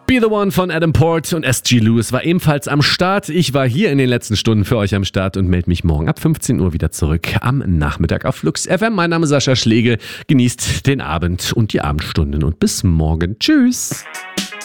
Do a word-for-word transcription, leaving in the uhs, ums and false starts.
Be the One von Adam Port und S G Lewis war ebenfalls am Start. Ich war hier in den letzten Stunden für euch am Start und melde mich morgen ab fünfzehn Uhr wieder zurück am Nachmittag auf Flux F M. Mein Name ist Sascha Schlegel. Genießt den Abend und die Abendstunden und bis morgen. Tschüss.